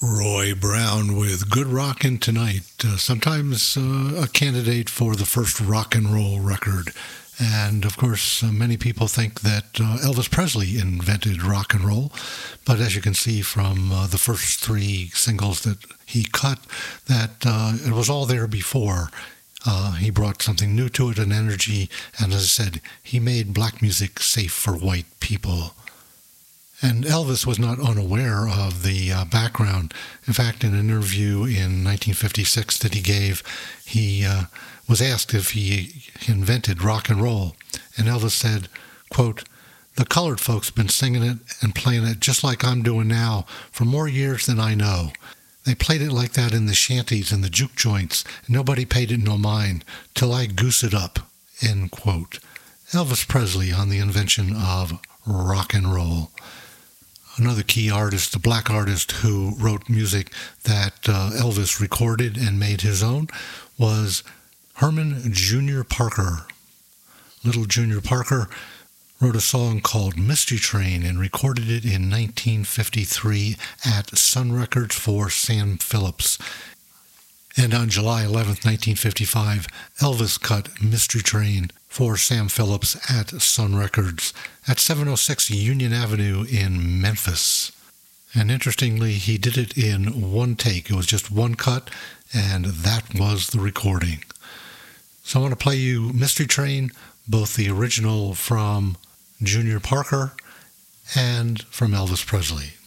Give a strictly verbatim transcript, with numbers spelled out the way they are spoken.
Roy Brown with Good Rockin' Tonight, uh, sometimes uh, a candidate for the first rock and roll record. And of course, uh, many people think that uh, Elvis Presley invented rock and roll. But as you can see from uh, the first three singles that he cut, that uh, it was all there before. Uh, he brought something new to it, an energy, and as I said, he made black music safe for white people. And Elvis was not unaware of the uh, background. In fact, in an interview in nineteen fifty-six that he gave, he uh, was asked if he invented rock and roll. And Elvis said, quote, "The colored folks have been singing it and playing it just like I'm doing now for more years than I know. They played it like that in the shanties and the juke joints, and nobody paid it no mind till I goose it up," end quote. Elvis Presley on the invention of rock and roll. Another key artist, a black artist who wrote music that uh, Elvis recorded and made his own, was Herman Junior Parker. Little Junior Parker wrote a song called Mystery Train and recorded it in nineteen fifty-three at Sun Records for Sam Phillips. And on July eleventh, nineteen fifty-five, Elvis cut Mystery Train for Sam Phillips at Sun Records at seven oh six Union Avenue in Memphis. And interestingly, he did it in one take. It was just one cut, and that was the recording. So I want to play you Mystery Train, both the original from Junior Parker and from Elvis Presley.